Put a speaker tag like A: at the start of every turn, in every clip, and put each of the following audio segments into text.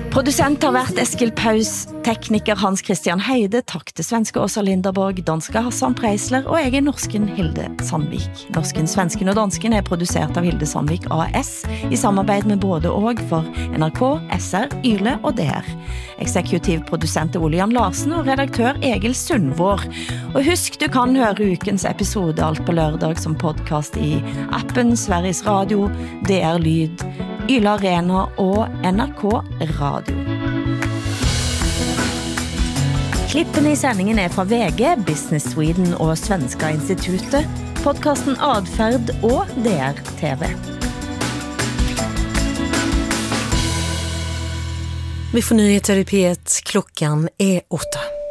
A: Producent har vært Eskil Paus, tekniker Hans Christian Heide, takk til svenske Åsa Linderborg, danske Hassan Preisler og jeg norsken Hilde Sandvik. Norsken, svensken og dansken produsert av Hilde Sandvik AS i samarbeid med både og for NRK, SR, Yle og DR. Eksekutiv produsent Ole Jan Larsen og redaktør Egil Sundvår. Og husk, du kan høre ukens episode alt på lørdag som podcast i appen Sveriges Radio, DR Lyd, Yle Arena og NRK Radio. Klippene i sändningen fra VG, Business Sweden og Svenska Institutet, podcasten Adfärd og DR TV.
B: Vi får nyheter i P1, klockan 8.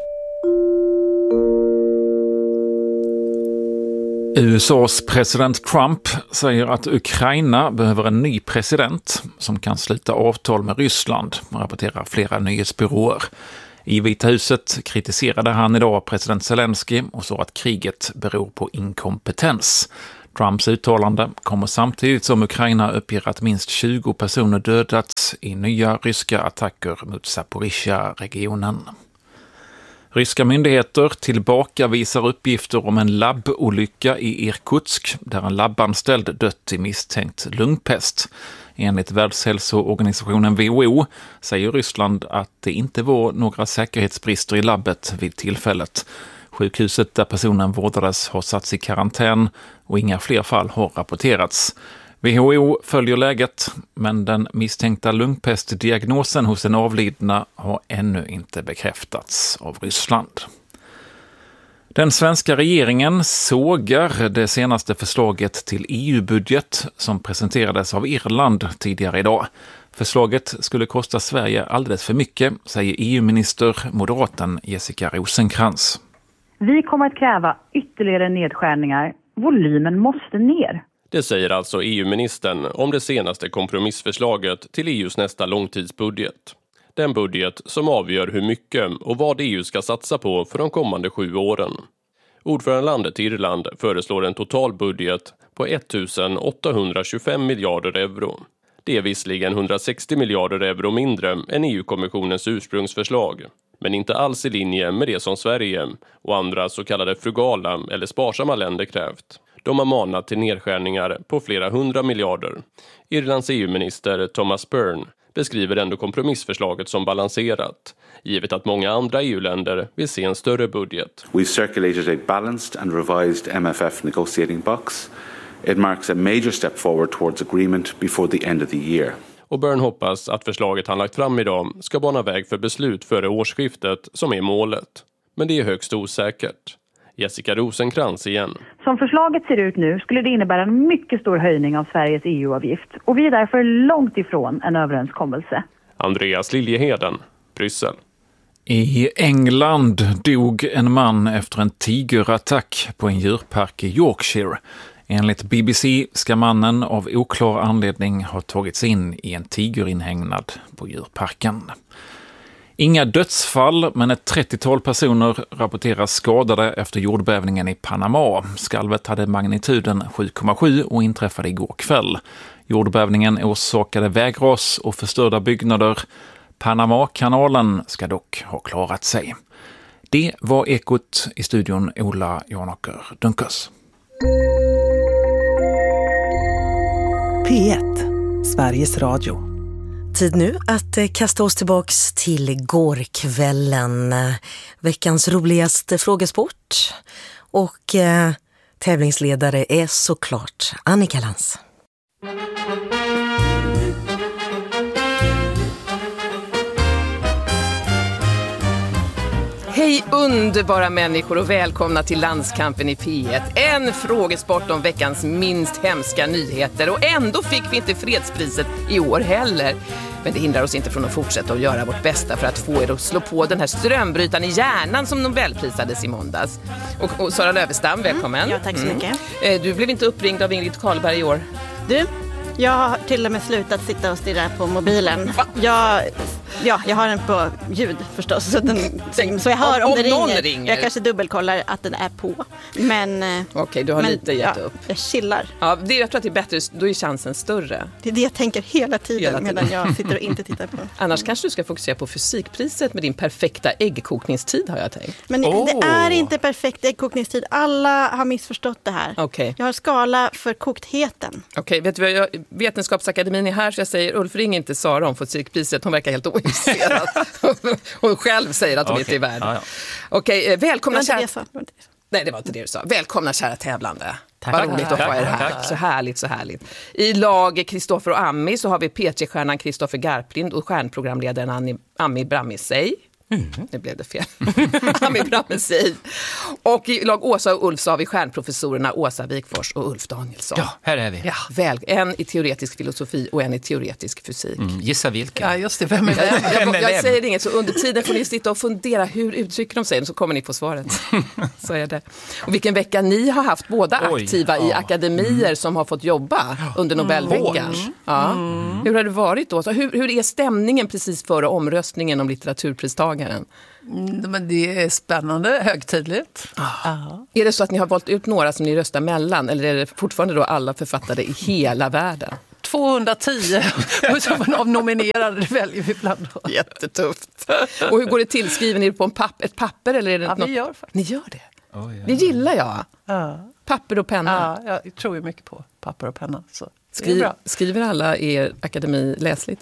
C: USAs president Trump säger att Ukraina behöver en ny president som kan sluta avtal med Ryssland, rapporterar flera nyhetsbyråer. I Vita huset kritiserade han idag president Zelensky och sa att kriget beror på inkompetens. Trumps uttalande kommer samtidigt som Ukraina uppger att minst 20 personer dödats i nya ryska attacker mot Zaporizjzja-regionen. Ryska myndigheter tillbakavisar uppgifter om en labbolycka i Irkutsk där en labbanställd dött i misstänkt lungpest. Enligt Världshälsoorganisationen WHO säger Ryssland att det inte var några säkerhetsbrister i labbet vid tillfället. Sjukhuset där personen vårdades har satts i karantän och inga fler fall har rapporterats. WHO följer läget, men den misstänkta lungpestdiagnosen hos den avlidna har ännu inte bekräftats av Ryssland. Den svenska regeringen sågar det senaste förslaget till EU-budget som presenterades av Irland tidigare idag. Förslaget skulle kosta Sverige alldeles för mycket, säger EU-minister moderaten Jessica Rosenkrantz.
D: Vi kommer att kräva ytterligare nedskärningar. Volymen måste ner.
E: Det säger alltså EU-ministern om det senaste kompromissförslaget till EUs nästa långtidsbudget. Den budget som avgör hur mycket och vad EU ska satsa på för de kommande 7 åren. Ordförandelandet Irland föreslår en total budget på 1825 miljarder euro. Det är visserligen 160 miljarder euro mindre än EU-kommissionens ursprungsförslag, men inte alls i linje med det som Sverige och andra så kallade frugala eller sparsamma länder krävt. De har manat till nedskärningar på flera 100 miljarder. Irlands EU-minister Thomas Byrne beskriver ändå kompromissförslaget som balanserat, givet att många andra EU-länder vill se en större budget.
F: We've circulated a balanced and revised MFF negotiating box. It marks a major step forward towards agreement before the end of the year.
E: Och Byrne hoppas att förslaget han lagt fram idag ska bana väg för beslut före årsskiftet som är målet. Men det är högst osäkert. Jessica Rosenkrantz igen.
D: Som förslaget ser ut nu skulle det innebära en mycket stor höjning av Sveriges EU-avgift. Och vi är därför långt ifrån en överenskommelse.
E: Andreas Liljeheden, Bryssel.
C: I England dog en man efter en tigerattack på en djurpark i Yorkshire. Enligt BBC ska mannen av oklar anledning ha tagits in i en tigerinhägnad på djurparken. Inga dödsfall, men ett 30-tal personer rapporteras skadade efter jordbävningen i Panama. Skalvet hade magnituden 7,7 och inträffade igår kväll. Jordbävningen orsakade vägras och förstörda byggnader. Panama-kanalen ska dock ha klarat sig. Det var Ekot, i studion Ola Janåker Dunkers.
G: P1, Sveriges Radio.
B: Tid nu att kasta oss tillbaks till gårkvällen. Veckans roligaste frågesport. Och tävlingsledare är såklart Annika Lantz.
H: Hej underbara människor och välkomna till Landskampen i P1. En frågesport om veckans minst hemska nyheter. Och ändå fick vi inte fredspriset i år heller. Men det hindrar oss inte från att fortsätta att göra vårt bästa för att få er att slå på den här strömbrytaren i hjärnan som Nobelprisades i måndags. Och Sara Lövestam, välkommen.
I: Ja, tack så mycket.
H: Du blev inte uppringd av Ingrid Karlberg i år.
I: Du, jag har till och med slutat sitta och stirra på mobilen. Jag Ja, jag har den på ljud förstås. Så jag hör om det ringer. Jag kanske dubbelkollar att den är på. Men
H: okej, du har lite gett upp.
I: Jag chillar.
H: Ja, jag tror att det är bättre, då är chansen större.
I: Det är det jag tänker hela tiden medan jag sitter och inte tittar på.
H: Annars kanske du ska fokusera på fysikpriset med din perfekta äggkokningstid, har jag tänkt.
I: Men det är inte perfekt äggkokningstid. Alla har missförstått det här.
H: Okay.
I: Jag har skala för koktheten.
H: Okej, vet du vad? Vetenskapsakademin är här, så jag säger Ulf, ring inte Sara om fysikpriset. Hon verkar helt ointresserad. Hon själv säger att hon inte är värd. Okej, välkomna kära... Nej, det var inte det du sa. Välkomna kära tävlande.
J: Tack.
H: Vad roligt att ha er här. Tack. Så härligt. I lag Kristoffer och Ami så har vi P3-stjärnan Kristoffer Garplind och stjärnprogramledaren Ami Brammisey. Nu blev det fel. Ami Brammisey. Och i lag Åsa och Ulf så har vi stjärnprofessorerna Åsa Wikfors och Ulf Danielsson.
J: Ja, här är vi.
H: Ja, en i teoretisk filosofi och en i teoretisk fysik.
J: Gissa vilken.
K: Ja, just det. Vem är vem?
H: Jag säger inget, så under tiden får ni sitta och fundera hur uttrycker de sig, så kommer ni få svaret. Så är det. Och vilken vecka ni har haft båda aktiva i akademier som har fått jobba under Nobelveckan. Ja. Hur har det varit då? Så hur är stämningen precis före omröstningen om litteraturpristagaren?
K: Men det är spännande, högtidligt.
H: Är det så att ni har valt ut några som ni röstar mellan, eller är det fortfarande då alla författare i hela världen?
K: 210 av nominerade väljer vi bland oss.
H: Jättetufft. Och hur går det till? Skriver ni på ett papper eller är det något?
K: Vi gör faktiskt.
H: Ni gör det? Det gillar jag. Papper och penna.
K: Ja, jag tror ju mycket på papper och penna. Så
H: skriver alla er akademi läsligt?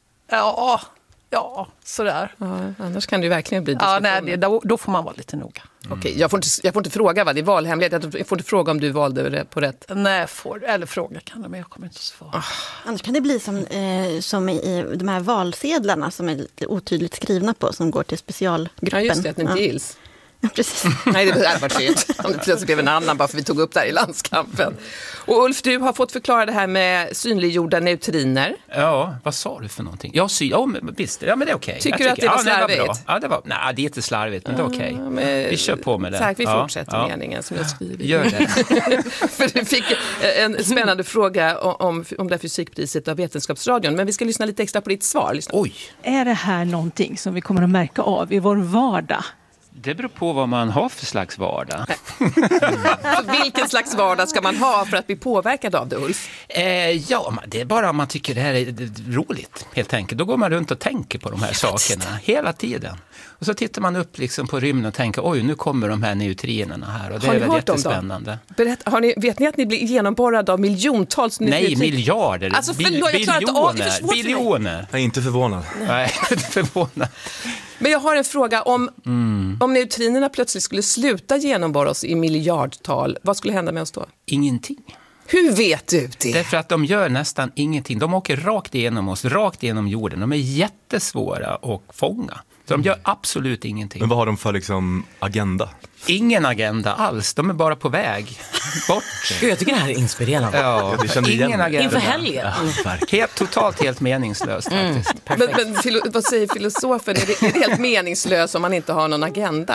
K: Ja, sådär.
H: Ja, annars kan det ju verkligen bli diskussioner.
K: Då får man vara lite noga.
H: Okej, jag får inte fråga, va? Det är valhemlighet. Jag får inte fråga om du valde på rätt.
K: Nej, eller fråga kan det, men jag kommer inte att svara.
I: Annars kan det bli som i de här valsedlarna som är lite otydligt skrivna på, som går till specialgruppen.
H: Ja, just det, att det inte gills.
I: Ja, precis.
H: Nej, det hade varit fint. Om det plötsligt blev en annan bara för vi tog upp det här i landskampen. Och Ulf, du har fått förklara det här med synliggjorda neutriner.
J: Ja, vad sa du för någonting? Visst, men det är okej.
H: Tycker du att det var slarvigt?
J: Nej, det är inte slarvigt, men det är okej. Vi kör på med det.
H: Tack, vi fortsätter meningen som jag skriver.
J: Gör det.
H: För du fick en spännande fråga om det här fysikpriset av Vetenskapsradion. Men vi ska lyssna lite extra på ditt svar.
J: Oj.
L: Är det här någonting som vi kommer att märka av i vår vardag?
J: Det beror på vad man har för slags vardag.
H: Så vilken slags vardag ska man ha för att bli påverkad av det, Ulf?
J: Det är bara om man tycker det här är roligt, helt enkelt. Då går man runt och tänker på de här sakerna hela tiden. Och så tittar man upp liksom på rymden och tänker, oj, nu kommer de här neutrinerna här. Och det är väl jättespännande.
H: Vet ni att ni blir genomborrade av miljontals neutriner?
J: Nej, miljarder.
H: Alltså, biljoner.
J: Biljoner.
M: Jag är inte förvånad.
J: Nej, inte förvånad.
H: Men jag har en fråga, om neutrinerna plötsligt skulle sluta genomborra oss i miljardtal, vad skulle hända med oss då?
J: Ingenting.
H: Hur vet du det?
J: Därför att de gör nästan ingenting. De åker rakt igenom oss, rakt igenom jorden. De är jättesvåra att fånga. Så de gör absolut ingenting.
M: Men vad har de för agenda?
J: Ingen agenda alls. De är bara på väg bort.
N: Jag tycker det här är inspirerande.
J: Ja, ingen agenda.
N: Inför helgen.
J: Ja, totalt helt meningslöst faktiskt.
H: Men vad säger filosofen? Är det helt meningslöst om man inte har någon agenda?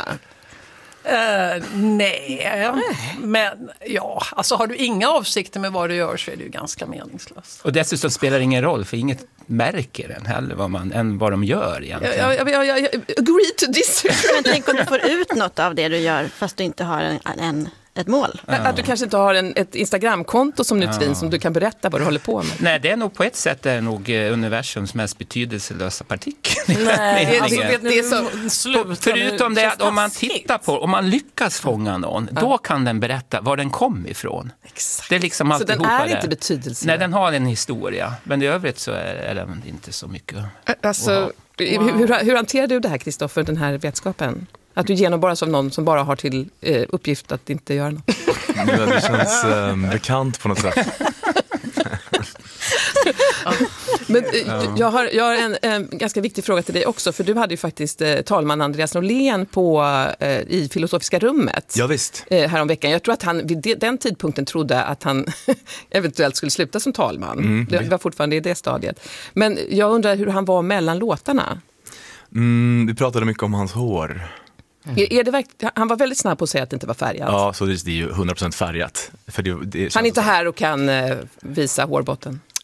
K: Nej, men alltså har du inga avsikter med vad du gör så är det ju ganska meningslöst.
J: Och dessutom spelar det ingen roll, för inget märker än heller vad de gör egentligen.
H: Jag agree to disagree.
I: Men tänk om du får ut något av det du gör fast du inte har ett mål.
H: Att du kanske inte har ett Instagramkonto som Neutrin som du kan berätta vad du håller på med.
J: Nej, det är nog på ett sätt det är nog universums mest betydelselösa partikel.
H: Nej,
K: det är så
J: förutom det att om man tittar på, om man lyckas fånga någon, då kan den berätta var den kom ifrån.
H: Exakt.
J: Det är liksom
H: så den är inte betydelsefull.
J: Nej, den har en historia, men i övrigt så är den inte så mycket.
H: Alltså, hur hanterar du det här, Kristoffer, den här vetskapen? Att du genomborras av någon som bara har till uppgift att inte göra något.
M: Det känns bekant på något sätt.
H: Men jag har en ganska viktig fråga till dig också. För du hade ju faktiskt talman Andreas Norlén i Filosofiska rummet.
M: Ja, visst.
H: Häromveckan. Jag tror att han vid den tidpunkten trodde att han eventuellt skulle sluta som talman. Det var fortfarande i det stadiet. Men jag undrar hur han var mellan låtarna.
M: Vi pratade mycket om hans hår.
H: Han var väldigt snabb på att säga att det inte var färgat.
M: Ja, så det är ju 100% färgat. För
H: han är inte här och kan visa hårbotten.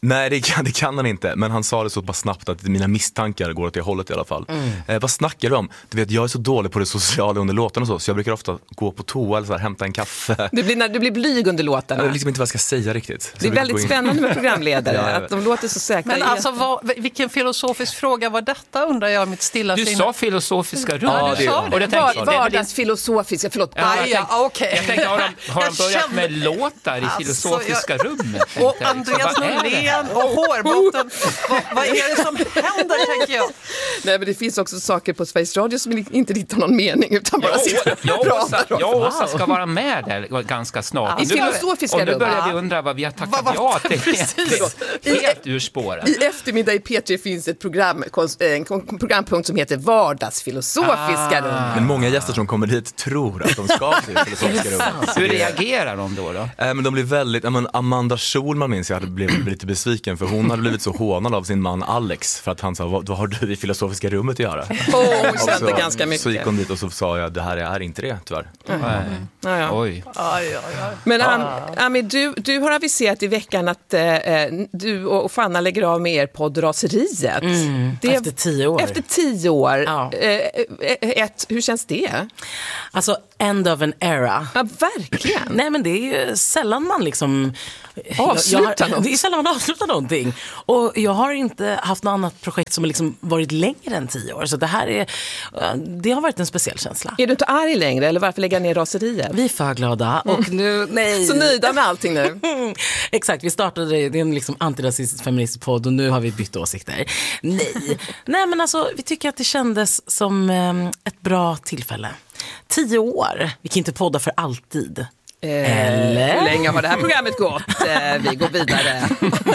M: Nej, det kan han inte. Men han sa det så pass snabbt att mina misstankar går åt det hållet i alla fall. Vad snackar du om? Du vet, jag är så dålig på det sociala under låtarna och så jag brukar ofta gå på toa eller så här, hämta en kaffe.
H: Du blir blyg under låtarna.
M: Jag vet liksom inte vad jag ska säga riktigt.
H: Det är väldigt spännande med programledare, att de låter så säkra.
K: Men alltså, vilken filosofisk fråga var detta, undrar jag mitt stilla sinne.
J: Du sa filosofiska rum.
K: Ja, du sa det.
H: Vardagens filosofiska, förlåt.
K: Okej.
J: Jag tänkte, har de börjat med låtar i filosofiska rummet?
K: Och Andreas Norlén och hårbotten. Vad är det som händer, tänker jag?
H: Nej, men det finns också saker på Sveriges Radio som inte riktigt har någon mening, utan bara sitter och pratar.
J: Jag och Åsa ska vara med där ganska snart.
H: I filosofiska rum.
J: Och nu börjar vi undra vad vi har tackat ja till. Helt ur spåren.
H: I eftermiddag i P3 finns ett en programpunkt som heter Vardagsfilosofiska rum.
M: Men många gäster som kommer hit tror att de ska till filosofiska rum.
J: Hur reagerar de då?
M: Men de blir väldigt, Amanda Schulman minns jag blev lite besviken för hon hade blivit så hånad av sin man Alex för att han sa, vad har du i filosofiska rummet att göra?
H: Hon kände ganska mycket.
M: Så gick hon dit och så sa jag, det här är inte det tyvärr.
J: Oj.
H: Men Ami, du har aviserat i veckan att du och Fanna lägger av med er podd Raseriet.
N: Efter 10 år.
H: Efter 10 år.
N: Ja.
H: Hur känns det?
N: Alltså, end of an era.
H: Ja, verkligen.
N: Nej, men det är ju sällan man liksom
H: avslutar något.
N: Det är sällan man avslutar någonting. Och jag har inte haft något annat projekt som har liksom varit längre än 10 år. Så det har varit en speciell känsla.
H: Är du inte arg längre, eller varför lägga ner Raseriet?
N: Vi är för glada. Och nu, nej.
H: Så nöjda med allting nu.
N: Exakt, vi startade, det är en liksom antirasistisk feministisk podd och nu har vi bytt åsikter. Nej, men alltså vi tycker att det kändes som ett bra tillfälle. 10 år, vi kan inte podda för alltid. Eller?
H: Hur länge har det här programmet gått? Vi går vidare.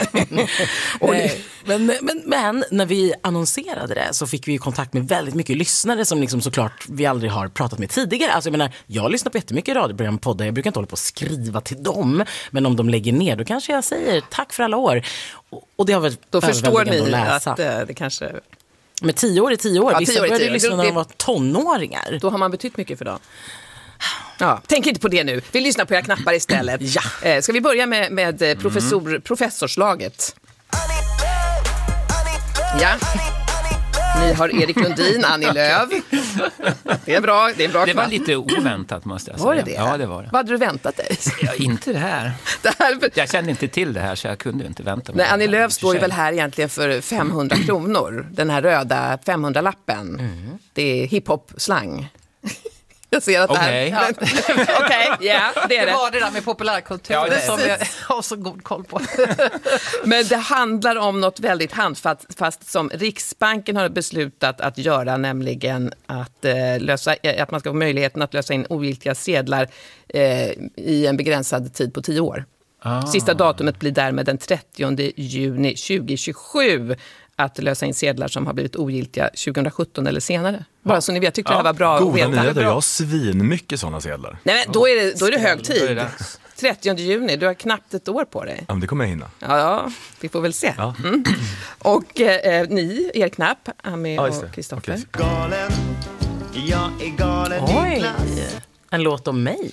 N: Men när vi annonserade det så fick vi kontakt med väldigt mycket lyssnare som liksom såklart vi aldrig har pratat med tidigare. Alltså jag lyssnar på jättemycket radioprogram och poddar. Jag brukar inte hålla på att skriva till dem. Men om de lägger ner, då kanske jag säger tack för alla år. Och det har varit
H: då förstår ni
N: att läsa.
H: Att det kanske...
N: Men 10 år är 10 år.
H: Ja,
N: vissa började lyssna när de var tonåringar.
H: Då har man betytt mycket för dem. Ja, tänk inte på det nu. Vi lyssnar på era knappar istället.
N: Ja.
H: Ska vi börja med professorslaget? Ja. Ni har Erik Lundin, Annie Lööf. Det är bra, det är en bra
J: Det var
H: knapp.
J: lite oväntat, måste jag säga.
H: Var det det?
J: Ja, det var det.
H: Vad hade du väntat dig?
J: Ja, inte det här. Jag kände inte till det här så jag kunde inte vänta mig.
H: Nej, Annie Lööf står ju väl här egentligen för 500 kronor. Den här röda 500-lappen. Det är hiphop-slang. Jag ser att
J: Okej.
H: Okej, ja, det är det.
K: Det var det där med populärkultur som jag har så god koll på.
H: Men det handlar om något väldigt handfast som Riksbanken har beslutat att göra, nämligen att att man ska få möjligheten att lösa in ogiltiga sedlar i en begränsad tid på 10 år. Sista datumet blir därmed den 30 juni 2027 att lösa in sedlar som har blivit ogiltiga 2017 eller senare. Bara så ni vet, jag tyckte det här var bra att veta.
M: Goda nyheter, jag har svin mycket sådana sedlar.
H: Nej, men då är det hög tid. 30 juni, du har knappt ett år på dig.
M: Ja, men det kommer jag hinna.
H: Ja, vi får väl se.
M: Ja.
H: Och ni, er knapp, Ami och Kristoffer.
M: Okay.
O: Galen, jag är galen.
N: Oj, en låt om mig.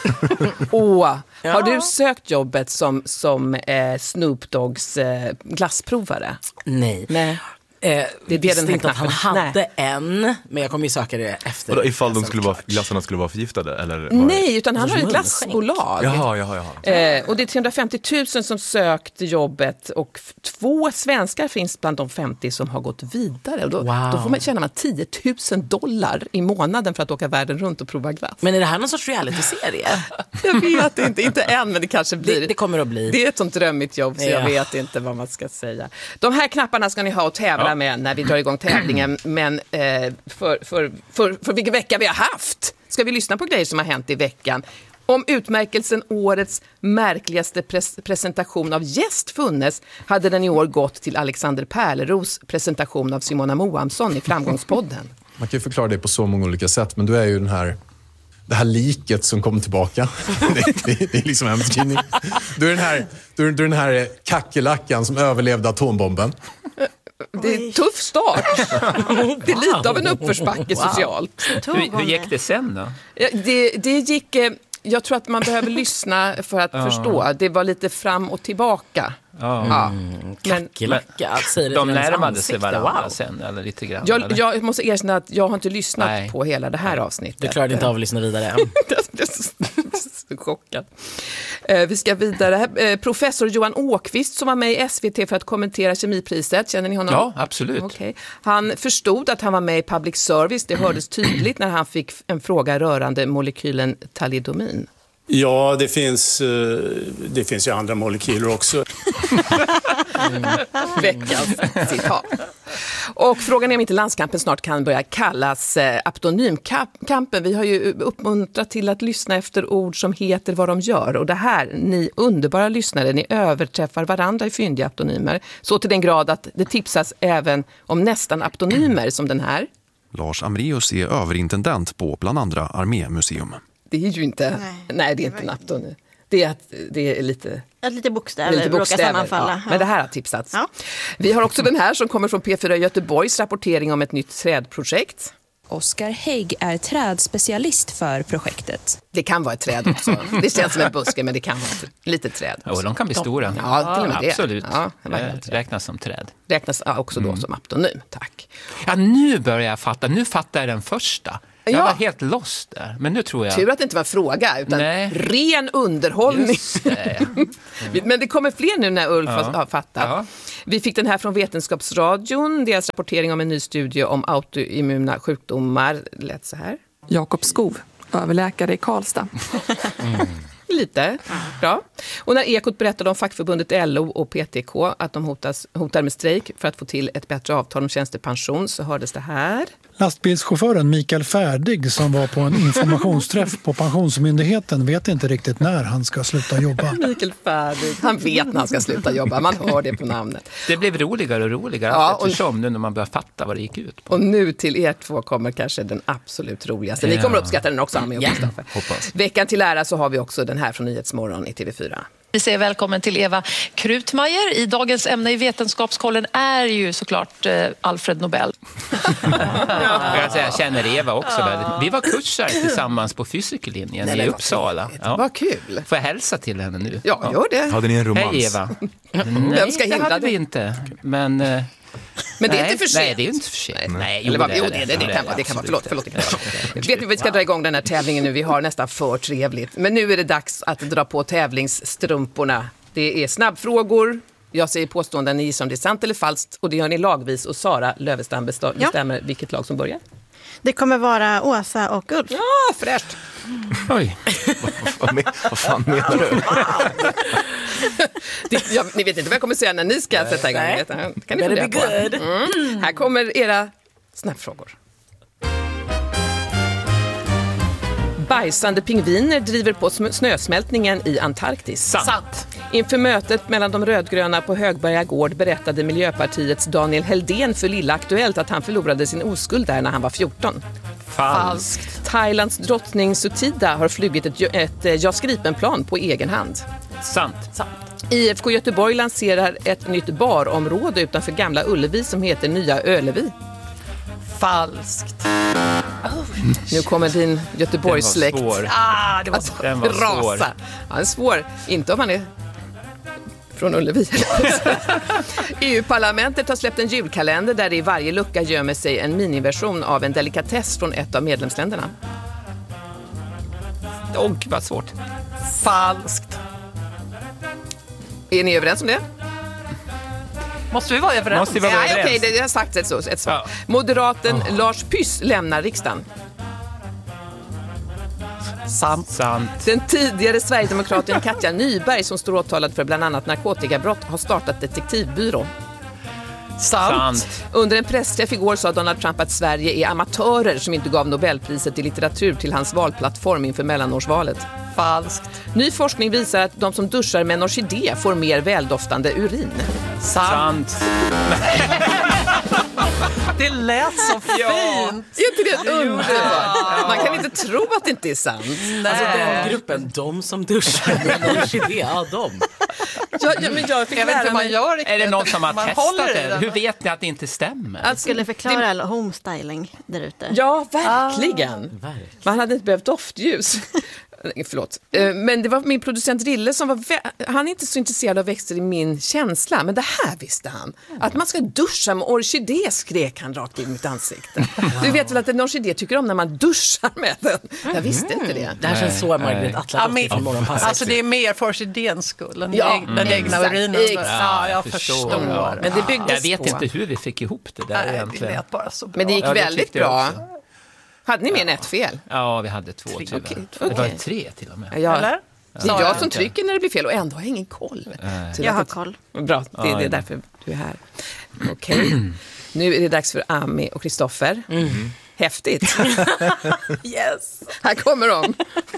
H: Har du sökt jobbet som Snoop Doggs glassprovare?
N: Nej. Det visste inte att han hade en, men jag kommer ju söka det efter.
M: Och då, ifall glassarna skulle vara förgiftade? Eller
H: Nej, utan han har ett glassbolag.
M: Jaha.
H: Och det är 350 000 som sökt jobbet och 2 svenskar finns bland de 50 som har gått vidare. Och då får man tjäna $10,000 i månaden för att åka världen runt och prova glass.
N: Men är det här någon sorts reality-serie?
H: Jag vet inte än, men det kanske blir.
N: Det kommer att bli.
H: Det är ett sånt drömmigt jobb så jag vet inte vad man ska säga. De här knapparna ska ni ha och tävla med när vi drar igång tävlingen, men för vilken vecka vi har haft ska vi lyssna på grejer som har hänt i veckan. Om utmärkelsen årets märkligaste presentation av gäst funnes hade den i år gått till Alexander Pärleros presentation av Simona Moamsson i Framgångspodden.
P: Man kan ju förklara det på så många olika sätt, men du är ju det här liket som kommer tillbaka. Det är liksom en beskrivning. Du är den här kackerlackan som överlevde atombomben.
H: Det är en tuff start. Det är lite av en uppförsbacke socialt.
J: Hur gick det sen då?
H: Det gick... Jag tror att man behöver lyssna för att förstå. Det var lite fram och tillbaka.
N: Kackerlacka, säger det
J: de
N: till ens
J: närmade
N: ansikte.
J: sig varandra
N: Wow.
J: sen, eller lite grann.
H: Jag måste erkänna att jag har inte lyssnat på hela det här avsnittet.
N: Du klarade inte av att lyssna vidare.
H: Jag blev så chockad. Vi ska vidare. Professor Johan Åkvist som var med i SVT för att kommentera kemipriset. Känner ni honom?
J: Ja, absolut.
H: Okay. Han förstod att han var med i public service. Det hördes tydligt när han fick en fråga rörande molekylen talidomin.
Q: Ja, det finns ju andra molekyler också.
H: Veckans citat. Och frågan är om inte landskampen snart kan börja kallas aptonymkampen. Vi har ju uppmuntrat till att lyssna efter ord som heter vad de gör. Och det här, ni underbara lyssnare, ni överträffar varandra i fyndiga aptonymer. Så till den grad att det tipsas även om nästan aptonymer som den här.
R: Lars Amreus är överintendent på bland andra Armémuseum.
H: Det är ju inte, nej det är inte en aptonym. Det är lite...
I: Lite bokstäver brukar sammanfalla.
H: Ja. Men det här har tipsats. Ja. Vi har också den här som kommer från P4 Göteborgs rapportering om ett nytt trädprojekt.
S: Oskar Hägg är trädspecialist för projektet.
H: Det kan vara ett träd också. Det känns som en buske, men det kan vara ett litet träd.
J: Ja, de kan bli stora.
H: Ja, till och med det.
J: Absolut.
H: Ja,
J: räknas som träd.
H: Räknas också då som aptonym, tack.
J: Ja, nu börjar jag fatta. Nu fattar jag den första. Jag var helt lost där, men nu tror jag...
H: Tur att det inte var en fråga, utan ren underhållning. Men det kommer fler nu när Ulf har fattat. Ja. Vi fick den här från Vetenskapsradion, deras rapportering om en ny studie om autoimmuna sjukdomar. Lät så här.
T: Jakob Skov, överläkare i Karlstad.
H: Lite, bra. Och när Ekot berättade om fackförbundet LO och PTK att de hotar med strejk för att få till ett bättre avtal om tjänstepension så hördes det här.
U: Lastbilschauffören Mikael Färdig som var på en informationsträff på Pensionsmyndigheten vet inte riktigt när han ska sluta jobba.
H: Mikael Färdig, han vet när han ska sluta jobba, man hör det på namnet.
J: Det blev roligare och roligare eftersom nu när man börjar fatta vad det gick ut på.
H: Och nu till er två kommer kanske den absolut roligaste. Ni kommer uppskatta den också, Ami och Kristoffer. Veckan till ära så har vi också den här från Nyhetsmorgon i TV4.
V: Vi säger välkommen till Eva Krutmeier. I dagens ämne i Vetenskapskollen är ju såklart Alfred Nobel.
J: Jag känner Eva också väldigt. Vi var kursare tillsammans på fysiklinjen i Uppsala.
H: Ja. Vad kul.
J: Får jag hälsa till henne nu?
H: Ja, gör det.
M: Hade ni en romans?
J: Hej Eva.
H: Vem ska hindra
J: det? hade vi inte. Men det
H: är inte för sent.
J: Nej, det är inte för sent. Nej,
H: det kan vara. Förlåt. Vet ni, vi ska dra igång den här tävlingen nu. Vi har nästan för trevligt. Men nu är det dags att dra på tävlingsstrumporna. Det är snabbfrågor. Jag säger påståenden, ni gissar om det är sant eller falskt. Och det gör ni lagvis. Och Sara Lövestam bestämmer vilket lag som börjar.
I: Det kommer vara Åsa och Ulf.
H: Ja, fräscht.
J: Oj.
M: Vad fan menar du?
H: Ni vet inte vad jag kommer säga när ni ska sätta igång. Kan ni fundera på? Här kommer era snabbfrågor. Bajsande pingviner driver på snösmältningen i Antarktis.
J: Sant.
H: Inför mötet mellan de rödgröna på Högberga gård berättade Miljöpartiets Daniel Heldén för Lilla Aktuellt att han förlorade sin oskuld där när han var 14.
J: Falskt.
H: Thailands drottning Sutida har flugit ett JAS Gripen-plan på egen hand.
J: Sant.
H: IFK Göteborg lanserar ett nytt barområde utanför Gamla Ullevi som heter Nya Ölevi.
K: Falskt.
H: Nu kommer din Göteborgssläkt.
J: Den var svår.
K: Det var så.
J: Den var svår.
H: Rasa. Ja, en svår. Inte om man är från Ullevi. EU-parlamentet har släppt en julkalender där det i varje lucka gömmer sig en miniversion av en delikatess från ett av medlemsländerna.
J: Vad svårt.
K: Falskt.
H: Är ni överens om det?
K: Måste vi vara överens?
H: Okej, det har sagt ett svar. Ja. Moderaten Lars Pyss lämnar riksdagen.
K: Sant.
H: Den tidigare Sverigedemokraten Katja Nyberg som står åtalad för bland annat narkotikabrott har startat detektivbyrå.
K: Sant.
H: Under en pressträff igår sa Donald Trump att Sverige är amatörer som inte gav Nobelpriset i litteratur till hans valplattform inför mellanårsvalet.
K: Falskt.
H: Ny forskning visar att de som duschar med en orkidé får mer väldoftande urin.
J: Sant.
K: Det lät så fint.
H: Är inte det underbart? Man kan inte tro att det inte är sant.
N: Nej. Alltså den gruppen, de som duschar med en orkidé, de.
H: Men jag fick lära mig.
J: Är det någon som har testat det? Hur vet ni att det inte stämmer?
I: Jag skulle förklara all homestyling där ute.
H: Ja, verkligen. Man hade inte behövt doftljus. Förlåt. Men det var min producent Rille som var... Han är inte så intresserad av växter i min känsla, men det här visste han. Att man ska duscha med orkidé, skrek han rakt in i mitt ansikte. Du vet väl att en orkidé tycker om när man duschar med den? Jag visste inte det.
N: Det här känns så Margaret Atla.
K: Alltså det är mer för orkidéns skull än den egna urinen.
H: Ja,
K: jag förstår.
H: Men det byggdes
J: jag vet inte hur vi fick ihop det där egentligen.
K: Det lät bara så bra.
H: Men det gick väldigt bra. Hade ni mer än ett fel?
J: Ja, vi hade 2 tyvärr. Okay. Det var 3 till och med.
H: Ja.
K: Eller?
H: Det är jag som trycker när det blir fel och ändå har jag ingen koll.
I: Jag har koll.
H: Bra, det är därför du är här. Okej. Nu är det dags för Ami och Kristoffer. Häftigt. Yes. Här kommer de.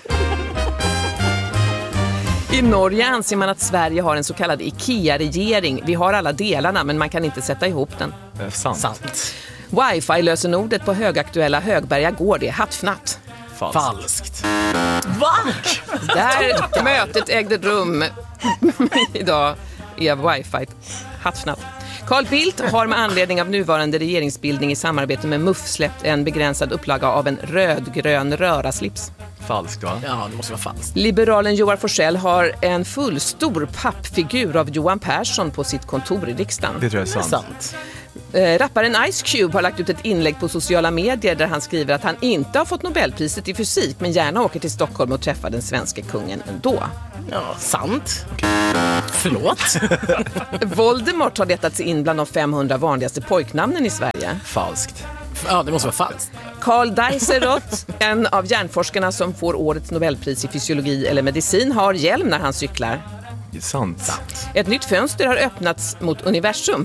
H: I Norge anser man att Sverige har en så kallad IKEA-regering. Vi har alla delarna, men man kan inte sätta ihop den.
M: Sant.
H: Wifi-lösenordet på högaktuella Högberga gård är hattfnatt.
M: Falskt.
N: Va?
H: Där mötet ägde rum idag är wifi hattfnatt. Carl Bildt har med anledning av nuvarande regeringsbildning i samarbete med MUF släppt en begränsad upplaga av en rödgrön röraslips.
M: Falskt, va?
N: Ja, det måste vara falskt.
H: Liberalen Joar Forssell har en fullstor pappfigur av Johan Persson på sitt kontor i riksdagen.
M: Det tror jag är sant.
H: Rapparen Ice Cube har lagt ut ett inlägg på sociala medier där han skriver att han inte har fått Nobelpriset i fysik men gärna åker till Stockholm och träffar den svenska kungen ändå.
N: Ja, sant. Förlåt.
H: Voldemort har letat sig in bland de 500 vanligaste pojknamnen i Sverige.
M: Falskt.
N: Ja, det måste vara falskt.
H: Carl Deiserot, en av hjärnforskarna som får årets Nobelpris i fysiologi eller medicin, har hjälm när han cyklar.
M: Sant.
H: Ett nytt fönster har öppnats mot universum.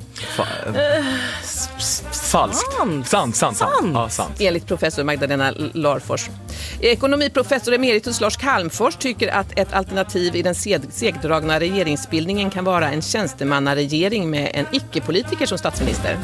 M: Falskt. Sant. Ja, sant.
H: Enligt professor Magdalena Larfors. Ekonomiprofessor emeritus Lars Calmfors tycker att ett alternativ i den segdragna regeringsbildningen kan vara en tjänstemannaregering med en icke-politiker som statsminister.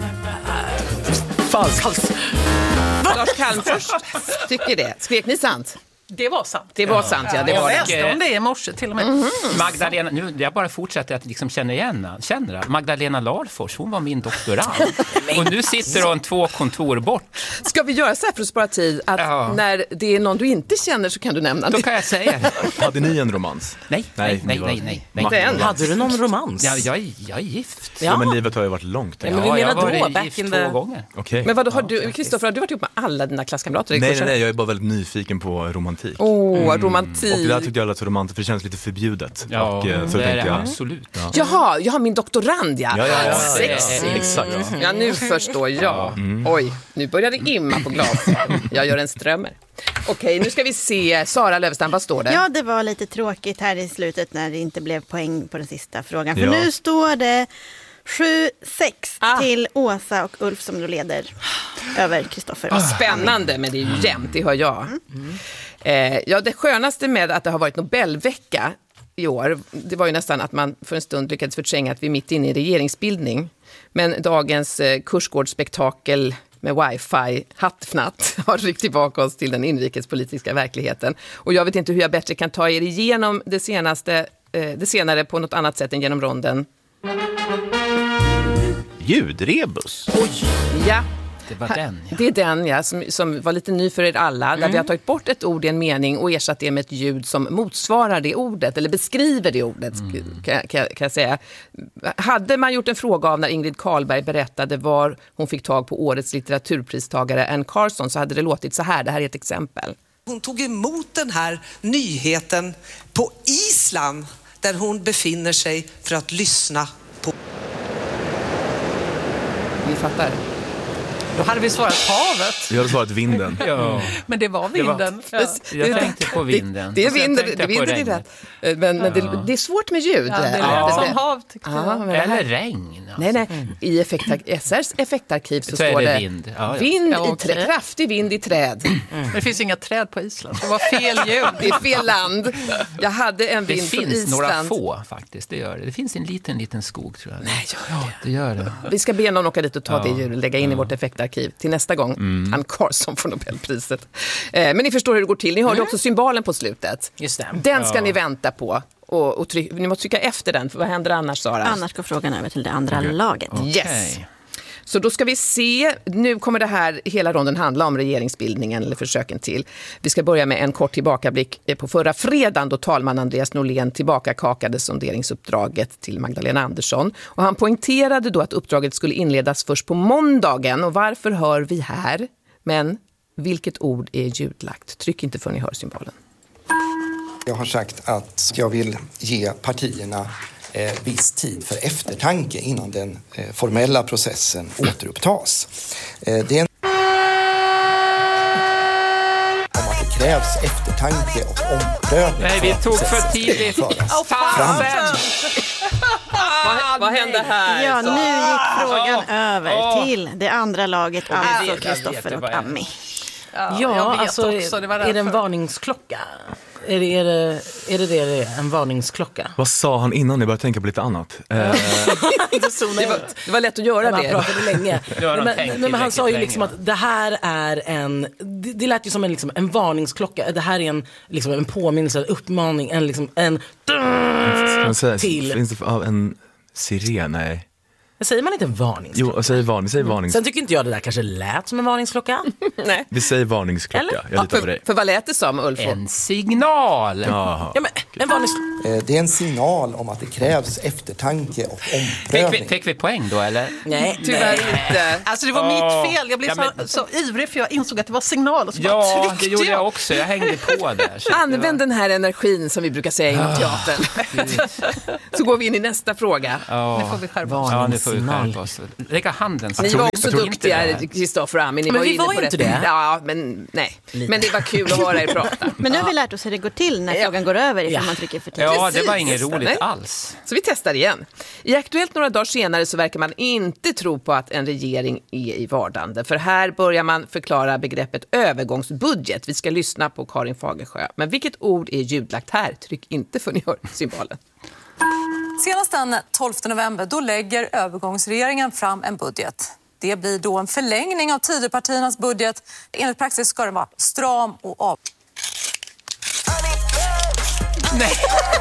M: Falskt.
H: Lars Calmfors tycker det. Skrek ni sant?
K: Det var sant.
H: Det var sant, ja. Det
K: jag
H: var
K: läste om det i morse till och med.
J: Magdalena, nu jag bara fortsätter att liksom känner Magdalena Larfors, hon var min doktorand. Och nu sitter hon 2 kontor bort.
H: Ska vi göra så här för att spara tid att när det är någon du inte känner så kan du nämna det?
J: Då kan jag säga det.
M: Hade ni en romans?
J: Nej.
N: Hade du någon romans?
J: Ja, jag är gift.
M: Ja, men livet har ju varit långt.
N: Ja, men vi menar då,
J: back in 2 gånger.
M: Okay.
H: Men vad har du, Kristoffer, har du varit ihop med alla dina klasskamrater?
M: Nej, jag är bara väldigt nyfiken på romantik.
H: Romantik.
M: Och det där tyckte jag lät så romantiskt, för det känns lite förbjudet.
J: Ja,
M: och, så
J: det är
M: tänkte jag,
J: absolut.
H: Ja. Jaha, jag har min doktorand,
M: ja.
H: Sexy.
M: Exakt.
H: Ja, nu förstår jag. Oj, nu börjar det imma på glas. Jag gör en strömmer. Okej, nu ska vi se. Sara Lövestam, vad står det?
I: Ja, det var lite tråkigt här i slutet när det inte blev poäng på den sista frågan. För nu står det 7-6 till Åsa och Ulf som då leder över Kristoffer.
H: Vad spännande, men det är ju jämnt, det hör jag. Det skönaste med att det har varit Nobelvecka i år, det var ju nästan att man för en stund lyckades förtränga att vi är mitt inne i regeringsbildning. Men dagens kursgårdsspektakel med wifi, hattfnatt, har ryckt tillbaka oss till den inrikespolitiska verkligheten. Och jag vet inte hur jag bättre kan ta er igenom det senare på något annat sätt än genom ronden.
C: Ljudrebus.
H: Oj, ja.
J: Det var den, ja.
H: Det är den, ja, som var lite ny för er alla. Där vi har tagit bort ett ord i en mening och ersatt det med ett ljud som motsvarar det ordet, eller beskriver det ordet, kan jag säga. Hade man gjort en fråga av när Ingrid Carlberg berättade var hon fick tag på årets litteraturpristagare Anne Carson, så hade det låtit så här. Det här är ett exempel.
A: Hon tog emot den här nyheten på Island, där hon befinner sig för att lyssna på...
H: Vi fattar.
K: Då hade vi svarat havet.
M: Jag hade svarat vinden.
J: Ja.
K: Men det var vinden.
J: Jag tänkte på vinden.
H: Det är vinden, det är rätt. Men det är svårt med ljud.
K: Ja, det är som hav, tyckte jag.
J: Eller regn.
H: Alltså. Nej. I SRs effektarkiv så står det
J: vind.
H: Vind i kraftig vind i träd.
K: Det finns inga träd på Island. Det var fel ljud.
H: Det är fel land. Jag hade en vind från Island.
J: Det finns några få faktiskt, det gör det. Det finns en liten skog, tror jag.
H: Nej,
J: det gör det.
H: Vi ska be någon åka dit och ta det ljudet och lägga in i vårt effektarkiv till nästa gång. Anne Carson får Nobelpriset. Men ni förstår hur det går till. Ni hörde också symbolen på slutet.
N: Just det.
H: Den ska ni vänta på. Och ni måste trycka efter den, för vad händer annars, Sara?
I: Annars går frågan över till det andra laget.
H: Yes. Så då ska vi se, nu kommer det här hela ronden handla om regeringsbildningen eller försöken till. Vi ska börja med en kort tillbakablick på förra fredagen då talman Andreas Norlén tillbakakakade sonderingsuppdraget till Magdalena Andersson. Och han poängterade då att uppdraget skulle inledas först på måndagen. Och varför hör vi här? Men vilket ord är ljudlagt? Tryck inte för ni hör symbolen.
D: Jag har sagt att jag vill ge partierna viss tid för eftertanke innan den formella processen återupptas. Det är om att det krävs eftertanke och omprövning.
J: Nej, vi tog för tidigt.
H: Vad hände här?
I: Ja, nu gick frågan över till det andra laget, alltså Kristoffer och Ami.
N: Ja, alltså är det en varningsklocka? Är det en varningsklocka?
M: Vad sa han innan? Jag började tänka på lite annat.
H: Det var lätt att göra det.
N: Han pratade länge. Men han sa ju liksom att det här är det lät ju som en varningsklocka. Det här är en påminnelse, en uppmaning, en till.
M: Finns det en siren? Nej.
N: Säger man inte en varningsklocka?
M: Jo, säger varningsklocka.
N: Sen tycker inte jag det där kanske lät som en varningsklocka.
H: Nej.
M: Vi säger varningsklocka.
N: Eller?
M: Jag litar på dig.
H: För vad lät det som, Ulf?
J: En signal.
N: Ja, men en varningsklocka.
D: Det är en signal om att det krävs eftertanke och omprövning.
J: Fick vi poäng då, eller?
H: Nej, tyvärr inte.
K: Alltså det var mitt fel. Jag blev så ivrig för jag insåg att det var signal. Och så bara
J: det gjorde jag också. Jag hängde på där.
H: Använd den här energin som vi brukar säga inom teatern. Så går vi in i nästa fråga.
K: Nu får vi skärpa oss.
J: Ja, nu får vi skärpa oss. Räcka handen.
H: Ni var också duktiga, Kristoffer och Ami. Ni var
N: vi
H: inne
N: var
H: på
N: inte det.
H: Ja, men nej. Men det var kul att höra er prata.
I: Men nu har vi lärt oss hur det går till när frågan går över ifall man trycker för tid.
J: Ja, det var inget roligt alls.
H: Så vi testar igen. I Aktuellt några dagar senare så verkar man inte tro på att en regering är i vardande. För här börjar man förklara begreppet övergångsbudget. Vi ska lyssna på Karin Fagersjö. Men vilket ord är ljudlagt här? Tryck inte för ni hör symbolen.
F: Senast den 12 november då lägger övergångsregeringen fram en budget. Det blir då en förlängning av Tidöpartiernas budget. Enligt praxis ska den vara stram och av.
J: Nej.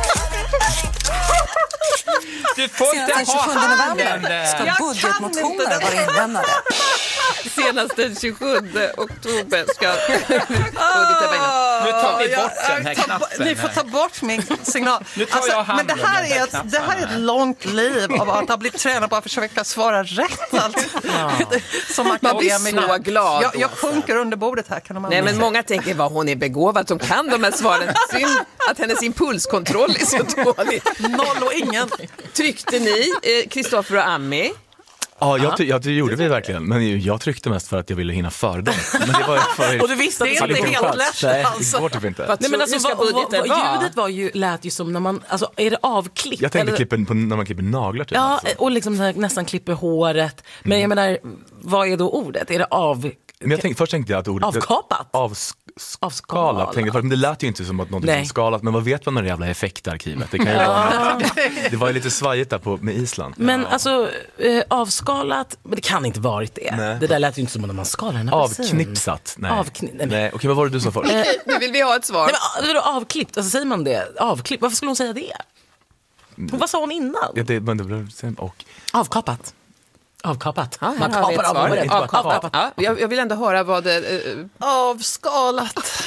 J: Du får inte
F: den 27 november ska budgetmotioner vara inlämnade.
H: Senast den 27 oktober ska budgeten vara inlämnad.
J: Nu tar vi bort den här knappen.
K: Ni får ta bort min signal.
J: Nu tar jag hand
K: men det här är ett långt liv av att ha blivit tränad på att försöka svara rätt. Som
H: man blir så glad.
K: Jag sjunker under bordet här. Kan
H: Nej, men många tänker vad hon är begåvad som kan de här svaren. Synd att hennes impulskontroll är så dålig.
K: Noll och ingen.
H: Tryckte ni, Kristoffer och Ami?
M: Ja, det gjorde vi verkligen. Men jag tryckte mest för att jag ville hinna före dem. Men det var för...
N: Och du visste att
K: det är inte helt lätt.
M: Det går typ inte.
N: Nej, men alltså, ljudet lät ju som när man, alltså är det avklipp?
M: Jag tänkte klippen när man klipper naglar typ.
N: Ja, och liksom nästan klipper håret. Men jag menar, vad är då ordet? Är det
M: Men först tänkte jag att ordet...
N: Avkapat?
M: Avskalat. Men det lät ju inte som att något är skalat. Men vad vet man med det jävla effektarkivet? Det kan ju vara... Det var ju lite svajigt där med Island.
N: Men alltså, avskalat... Men det kan inte varit det. Nej. Det där lät ju inte som när man skalar en apelsin.
M: Avknipsat. Nej. Okej, vad var det du sa först?
H: Nu vill vi ha ett svar.
N: Nej, men, avklippt, alltså säger man det? Avklippt, varför skulle hon säga det? Vad sa hon innan? Avkapat. Avkapat.
H: Ja, man kapar avkapat. Ja, jag vill ändå höra vad det...
K: Avskalat.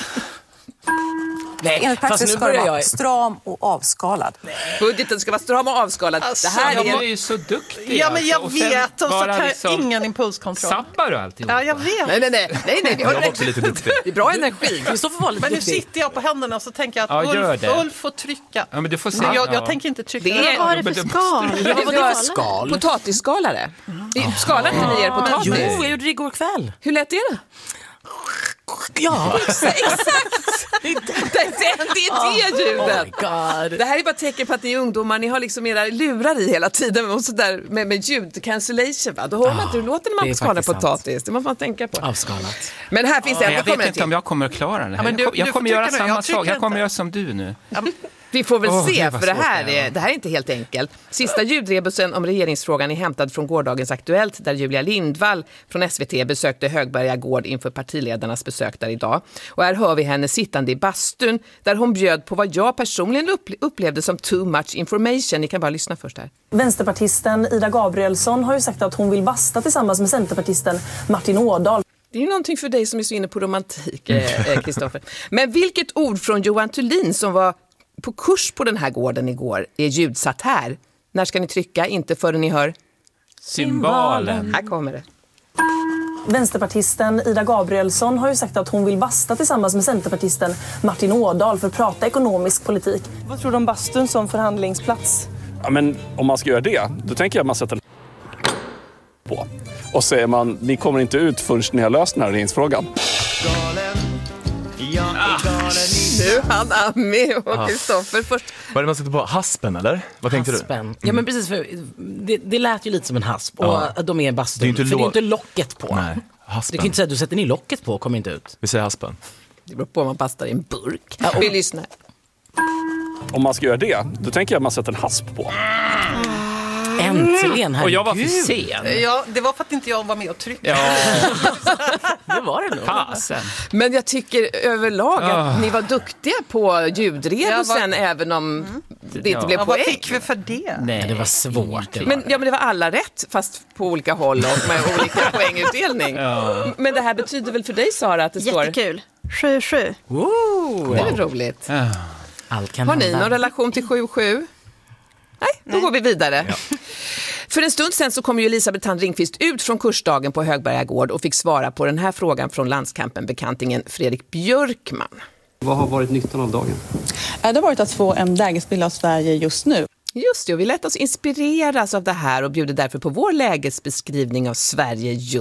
F: Nej, enligt praxis ska det vara stram och avskalad.
H: Budgeten ska vara stram och avskalad.
J: Alltså,
H: det här
J: är ju så duktig.
K: Ja, men jag vet. Och så kan jag
J: liksom
K: ingen impulskontroll.
J: Sabbar du alltid?
K: Ja, jag vet.
H: Nej.
M: Jag var också lite duktig.
H: Det är bra energi.
K: Men nu sitter jag på händerna och så tänker jag att Ulf får trycka.
J: Ja, men du får se.
K: Jag tänker inte trycka.
I: Vad var det för skal?
H: Potatisskalare. Skalar inte ni er potatis?
N: Jo, jag gjorde det igår kväll.
H: Hur lät det då?
N: Ja,
H: exakt. Det är det ljudet. Det här är bara tecken på att ni är ungdomar. Ni har liksom era lurar i hela tiden och så där med ljud cancellation. Va? Då hör man inte hur det låter när man skalar potatis. Det måste man tänka på.
N: Avskalat.
H: Men här finns det
J: jag vet inte om jag kommer att klara det här. Jag kommer göra samma sak. Jag kommer göra som du nu.
H: Vi får väl se, för det här är inte helt enkelt. Sista ljudrebusen om regeringsfrågan är hämtad från gårdagens Aktuellt, där Julia Lindvall från SVT besökte Högberga gård inför partiledarnas besök där idag. Och här hör vi henne sittande i bastun, där hon bjöd på vad jag personligen upplevde som too much information. Ni kan bara lyssna först här.
E: Vänsterpartisten Ida Gabrielsson har ju sagt att hon vill basta tillsammans med centerpartisten Martin Ådahl.
H: Det är ju någonting för dig som är så inne på romantik, Kristoffer. Men vilket ord från Johan Thulin som var på kurs på den här gården igår är ljudsatt här? När ska ni trycka? Inte förrän ni hör
J: symbalen.
H: Här kommer det.
E: Vänsterpartisten Ida Gabrielsson har ju sagt att hon vill basta tillsammans med centerpartisten Martin Ådahl för att prata ekonomisk politik. Vad tror du om bastun som förhandlingsplats?
G: Ja, men om man ska göra det, då tänker jag att man sätter på. Och säger man, ni kommer inte ut förrän ni har löst den här regeringsfrågan.
H: Nu han Ami och Kristoffer först.
M: Vad är det man sätter på? Haspen, eller? Vad tänkte
N: haspen. Du? Ja, men precis. För det lät ju lite som en hasp. Och de är bastun. För det är inte locket på.
M: Nej, haspen.
N: Du kan inte säga att du sätter ner locket på och kommer inte ut.
M: Vi säger haspen.
H: Det beror på om man bastar i en burk. Vi lyssnar.
G: Om man ska göra det, då tänker jag att man sätter en hasp på.
N: Äntligen,
J: och jag var för sen.
K: Ja, det var för att inte jag var med och tryckte.
N: Ja. Det var det nog.
J: Fasen.
H: Men jag tycker överlag att ni var duktiga på ljudrebusen, även om det inte blev poäng.
K: Vad fick vi för det?
N: Nej, det var svårt.
H: Men det var alla rätt, fast på olika håll och med olika poängutdelning. Men det här betyder väl för dig, Sara, att det står...
I: Jättekul. 7-7.
H: Det är roligt.
N: Allt kan
H: Har ni
N: hända.
H: någon relation till 7-7? Nej, då går vi vidare. Ja. För en stund sen så kom ju Elisabeth Thand Ringqvist ut från kursdagen på Högberga gård och fick svara på den här frågan från Landskampen-bekantingen Fredrik Björkman.
W: Vad har varit nyttan av dagen?
E: Det har varit att få en lägesbild av Sverige just nu.
H: Just det, och vi lät oss inspireras av det här och bjuder därför på vår lägesbeskrivning av Sverige just